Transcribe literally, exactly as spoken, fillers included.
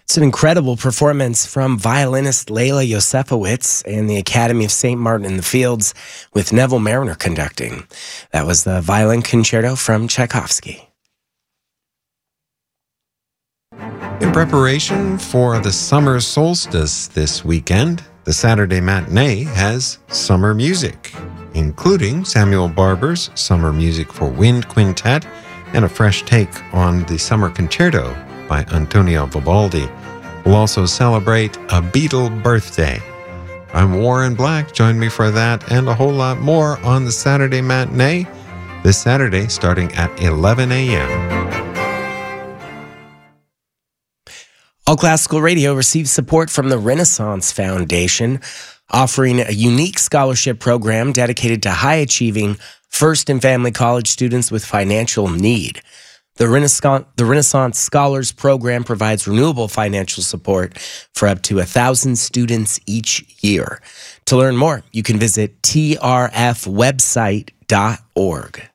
It's an incredible performance from violinist Layla Yosefowitz and the Academy of Saint Martin in the Fields with Neville Mariner conducting. That was the violin concerto from Tchaikovsky. In preparation for the summer solstice this weekend, the Saturday matinee has summer music, including Samuel Barber's Summer Music for Wind Quintet and a fresh take on the Summer Concerto by Antonio Vivaldi. We'll also celebrate a Beatle birthday. I'm Warren Black. Join me for that and a whole lot more on the Saturday matinee this Saturday starting at eleven a.m. All Classical Radio receives support from the Renaissance Foundation, offering a unique scholarship program dedicated to high-achieving first and family college students with financial need. The Renaissance, the Renaissance Scholars Program provides renewable financial support for up to one thousand students each year. To learn more, you can visit T R F website dot org.